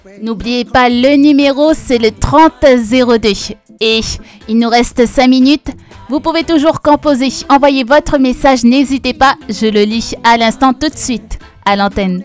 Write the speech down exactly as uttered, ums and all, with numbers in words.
N'oubliez pas le numéro, c'est le trente zéro deux. Et il nous reste cinq minutes. Vous pouvez toujours composer. Envoyez votre message, n'hésitez pas. Je le lis à l'instant tout de suite à l'antenne.